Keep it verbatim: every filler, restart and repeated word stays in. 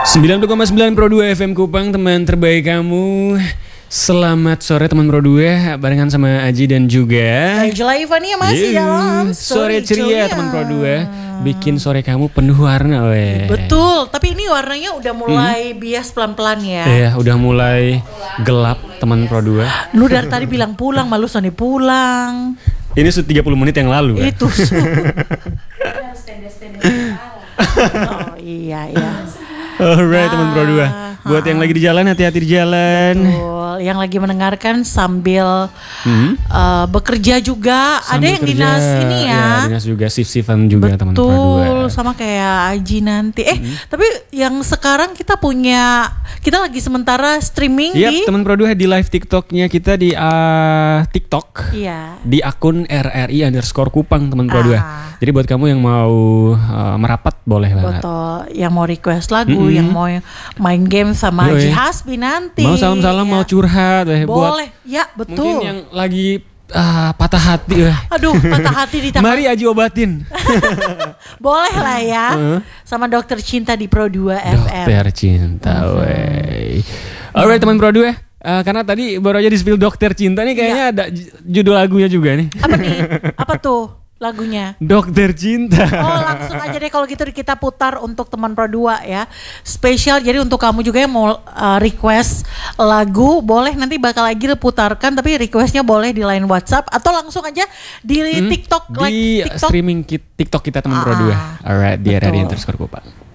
sembilan puluh koma sembilan Pro dua F M Kupang, teman terbaik kamu. Selamat sore teman Pro dua, barengan sama Aji dan juga Angela Ivania masih yeah. dalam Sore ceria teman Pro dua, bikin sore kamu penuh warna weh. Betul, tapi ini warnanya udah mulai hmm. bias pelan-pelan ya. Iya, udah mulai gelap teman Pro dua. Lu dari tadi bilang pulang, malu Sony pulang. Ini sudah tiga puluh menit yang lalu kan? Itu oh iya iya. Alright teman Pro dua, buat yang lagi di jalan hati-hati di jalan. Betul, yang lagi mendengarkan sambil hmm? uh, bekerja juga. Sambil ada yang kerja, dinas ini ya, ya dinas juga, shift-shiftan juga teman Pro dua. Betul, sama kayak Aji nanti. Eh hmm. tapi yang sekarang kita punya, kita lagi sementara streaming yep, di teman Pro dua di live TikToknya kita di uh, TikTok. Iya. Di akun R R I underscore Kupang teman Pro dua. Ah. Jadi buat kamu yang mau uh, merapat boleh banget. Betul, yang mau request lagu, mm-hmm. yang mau main game sama Haji Hasbi nanti. Mau salam-salam, ya. Mau curhat, eh, boleh. Buat ya betul. Mungkin yang lagi uh, patah hati, eh. Aduh, patah hati di tangan. Mari Aji obatin. Boleh lah ya, uh-huh. sama Dokter Cinta di Pro dua F M. Dokter Cinta, uh-huh. wey. Alright teman Pro dua. Uh, karena tadi baru aja di spill Dokter Cinta nih, kayaknya ya. Ada judul lagunya juga nih. Apa nih? Apa tuh? Lagunya Dokter Cinta. Oh langsung aja deh kalau gitu kita putar untuk teman Pro dua ya. Spesial, jadi untuk kamu juga yang mau uh, request lagu, boleh nanti bakal lagi diputarkan, tapi requestnya boleh di line WhatsApp atau langsung aja di hmm, TikTok, di like TikTok. Streaming TikTok kita teman ah, Pro dua. Alright, di R R I underscore Kupang.